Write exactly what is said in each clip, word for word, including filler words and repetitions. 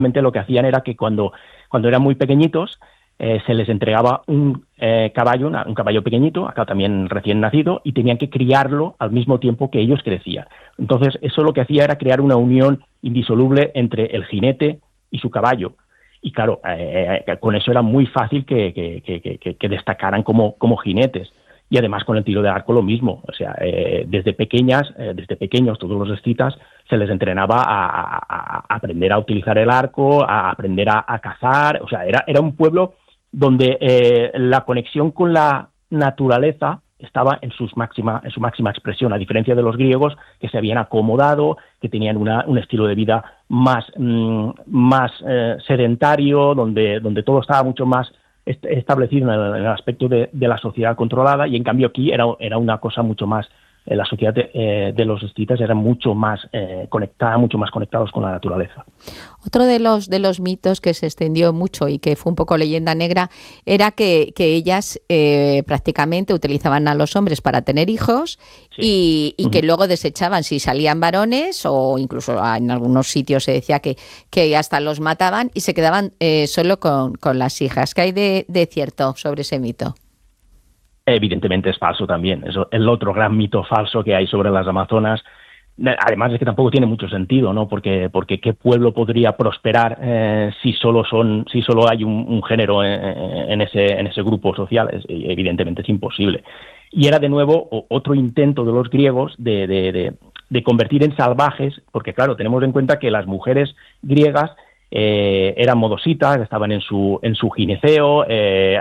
lo que hacían era que cuando, cuando eran muy pequeñitos eh, se les entregaba un eh, caballo, una, un caballo pequeñito, acá también recién nacido, y tenían que criarlo al mismo tiempo que ellos crecían. Entonces eso lo que hacía era crear una unión indisoluble entre el jinete y su caballo. Y claro, eh, eh, con eso era muy fácil que, que, que, que, que destacaran como, como jinetes. Y además con el tiro de arco lo mismo. O sea, eh, desde pequeñas, eh, desde pequeños, todos los escitas se les entrenaba a, a, a aprender a utilizar el arco, a aprender a, a cazar. O sea, era, era un pueblo donde eh, la conexión con la naturaleza estaba en, sus máxima, en su máxima expresión, a diferencia de los griegos, que se habían acomodado, que tenían una, un estilo de vida más, mmm, más eh, sedentario, donde, donde todo estaba mucho más est- establecido en el, en el aspecto de, de la sociedad controlada, y en cambio aquí era, era una cosa mucho más, eh, la sociedad de, eh, de los escitas era mucho más eh, conectada, mucho más conectados con la naturaleza. Otro de los de los mitos que se extendió mucho y que fue un poco leyenda negra era que, que ellas eh, prácticamente utilizaban a los hombres para tener hijos, sí. y, y uh-huh. que luego desechaban si salían varones, o incluso en algunos sitios se decía que, que hasta los mataban y se quedaban eh, solo con, con las hijas. ¿Qué hay de, de cierto sobre ese mito? Evidentemente es falso también. Es el otro gran mito falso que hay sobre las amazonas. Además es que tampoco tiene mucho sentido, ¿no? Porque, porque ¿qué pueblo podría prosperar eh, si solo son, si solo hay un, un género en, en ese, en ese grupo social? Es, evidentemente es imposible. Y era de nuevo otro intento de los griegos de, de, de, de convertir en salvajes, porque claro, tenemos en cuenta que las mujeres griegas Eh, eran modositas, estaban en su en su gineceo, eh,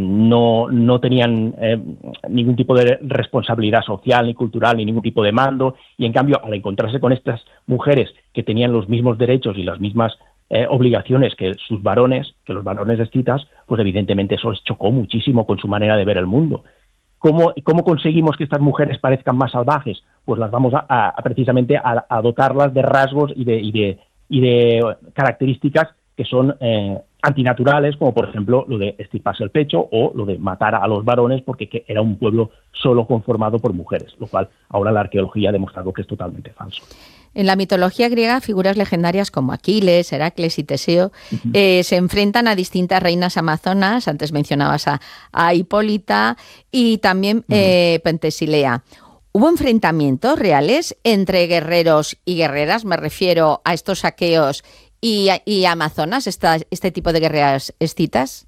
no, no tenían eh, ningún tipo de responsabilidad social ni cultural ni ningún tipo de mando, y en cambio al encontrarse con estas mujeres que tenían los mismos derechos y las mismas eh, obligaciones que sus varones, que los varones escitas, pues evidentemente eso les chocó muchísimo con su manera de ver el mundo. ¿Cómo, cómo conseguimos que estas mujeres parezcan más salvajes? Pues las vamos a, a precisamente a, a dotarlas de rasgos y de, y de y de características que son eh, antinaturales, como por ejemplo lo de estirparse el pecho o lo de matar a los varones, porque que era un pueblo solo conformado por mujeres, lo cual ahora la arqueología ha demostrado que es totalmente falso. En la mitología griega, figuras legendarias como Aquiles, Heracles y Teseo uh-huh. eh, se enfrentan a distintas reinas amazonas. Antes mencionabas a, a Hipólita y también uh-huh. eh, Pentesilea. ¿Hubo enfrentamientos reales entre guerreros y guerreras? Me refiero a estos saqueos y, y amazonas, esta, este tipo de guerreras escitas.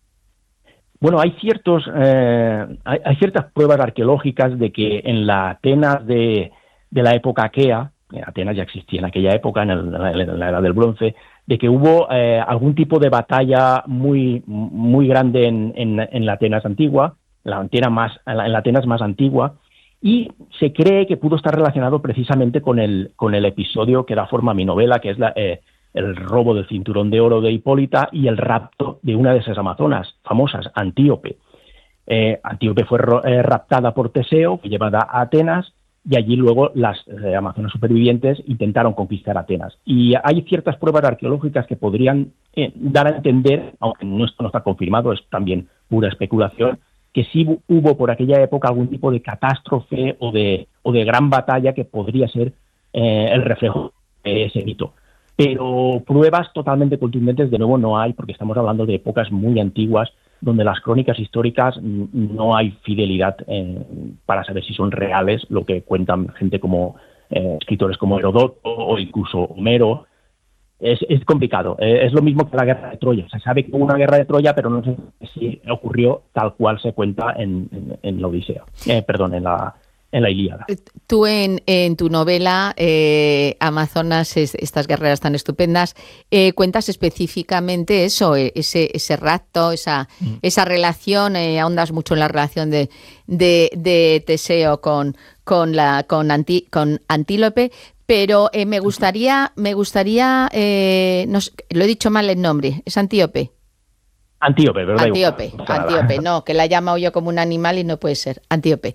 Bueno, hay ciertos eh, hay, hay ciertas pruebas arqueológicas de que en la Atenas de, de la época aquea, Atenas ya existía en aquella época, en, el, en la Edad del Bronce, de que hubo eh, algún tipo de batalla muy, muy grande en, en, en la Atenas antigua, la Atenas más, en la, en la Atenas más antigua, y se cree que pudo estar relacionado precisamente con el, con el episodio que da forma a mi novela, que es la, eh, el robo del cinturón de oro de Hipólita y el rapto de una de esas amazonas famosas, Antíope. Eh, Antíope fue eh, raptada por Teseo, fue llevada a Atenas, y allí luego las eh, amazonas supervivientes intentaron conquistar Atenas. Y hay ciertas pruebas arqueológicas que podrían eh, dar a entender, aunque no, esto no está confirmado, es también pura especulación, que sí hubo por aquella época algún tipo de catástrofe o de, o de gran batalla que podría ser eh, el reflejo de ese mito. Pero pruebas totalmente contundentes de nuevo no hay, porque estamos hablando de épocas muy antiguas donde las crónicas históricas no hay fidelidad eh, para saber si son reales lo que cuentan gente como eh, escritores como Heródoto o incluso Homero. Es, es complicado, eh, es lo mismo que la guerra de Troya. Se sabe que hubo una guerra de Troya, pero no sé si ocurrió tal cual se cuenta en, en, en la Odisea, eh, perdón, en la, en la Ilíada. Tú en, en tu novela, eh, Amazonas, es, estas guerreras tan estupendas, eh, cuentas específicamente eso, ese, ese rapto, esa, mm. esa relación, eh, ahondas mucho en la relación de, de, de Teseo con, con, la, con, Anti, con Antílope. Pero eh, me gustaría, me gustaría, eh, no sé, lo he dicho mal el nombre, ¿es Antíope? Antíope, ¿verdad? Antíope, no Antíope, no, que la he llamado yo como un animal y no puede ser, Antíope.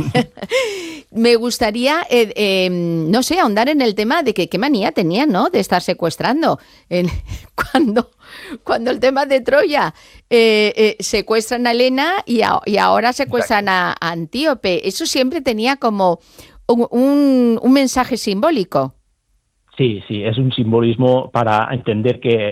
Me gustaría, eh, eh, no sé, ahondar en el tema de que qué manía tenían, ¿no?, de estar secuestrando. En, cuando, cuando el tema de Troya eh, eh, secuestran a Helena y, a, y ahora secuestran a, a Antíope. Eso siempre tenía como Un, un, un mensaje simbólico. Sí, sí, es un simbolismo para entender que